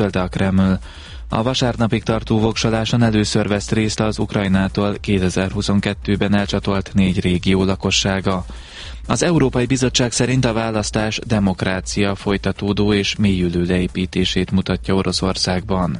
a Kreml. A vasárnapig tartó voksoláson először vesz részt az Ukrajnától 2022-ben elcsatolt 4 régió lakossága. Az Európai Bizottság szerint a választás demokrácia folytatódó és mélyülő leépítését mutatja Oroszországban.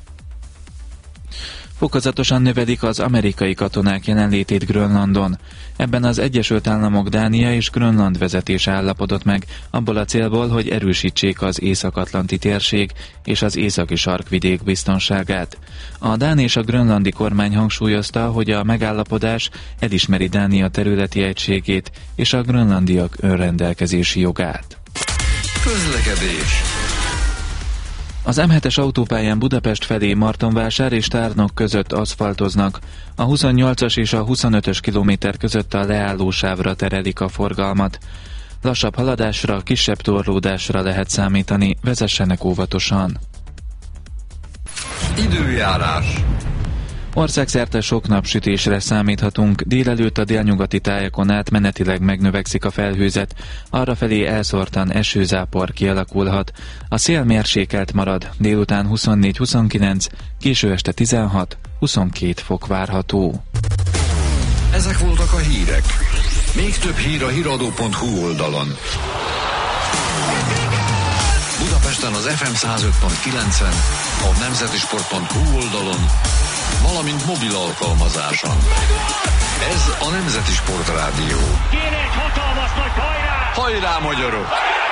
Fokozatosan növelik az amerikai katonák jelenlétét Grönlandon. Ebben az Egyesült Államok, Dánia és Grönland vezetése állapodott meg, abból a célból, hogy erősítsék az Észak-Atlanti térség és az északi sarkvidék biztonságát. A dán és a grönlandi kormány hangsúlyozta, hogy a megállapodás elismeri Dánia területi egységét és a grönlandiak önrendelkezési jogát. Közlekedés. Az M7-es autópályán Budapest felé Martonvásár és Tárnok között aszfaltoznak. A 28-as és a 25-ös kilométer között a leállósávra terelik a forgalmat. Lassabb haladásra, kisebb torlódásra lehet számítani, vezessenek óvatosan. Időjárás. Országszerte sok napsütésre számíthatunk, délelőtt a délnyugati tájakon átmenetileg megnövekszik a felhőzet, arrafelé elszórtan esőzápor kialakulhat. A szél mérsékelt marad, délután 24-29, késő este 16-22 fok várható. Ezek voltak a hírek. Még több hír a hiradó.hu oldalon. Budapesten az FM 105.9-en, a nemzetisport.hu oldalon, valamint mobil alkalmazáson. Ez a Nemzeti Sport Rádió. Kéne egy hatalmas nagy hajrá! Hajrá, magyarok!